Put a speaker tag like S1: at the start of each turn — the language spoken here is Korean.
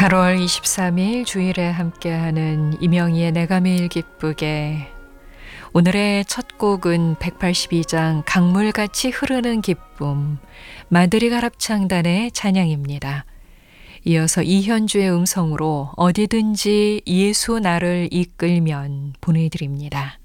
S1: 8월 23일 주일에 함께하는 이명희의 내가 매일 기쁘게. 오늘의 첫 곡은 182장 강물같이 흐르는 기쁨, 마드리가 합창단의 찬양입니다. 이어서 이현주의 음성으로 어디든지 예수 나를 이끌면 보내드립니다.